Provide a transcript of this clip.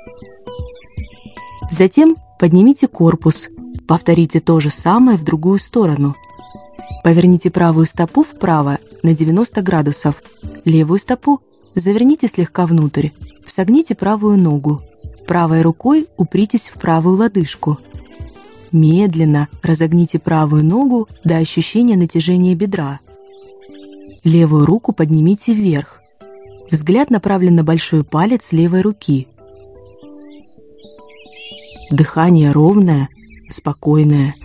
Затем поднимите корпус. Повторите то же самое в другую сторону. Поверните правую стопу вправо на 90 градусов. Левую стопу заверните слегка внутрь. Согните правую ногу. Правой рукой упритесь в правую лодыжку. Медленно разогните правую ногу до ощущения натяжения бедра. Левую руку поднимите вверх. Взгляд направлен на большой палец левой руки. Дыхание ровное, спокойное.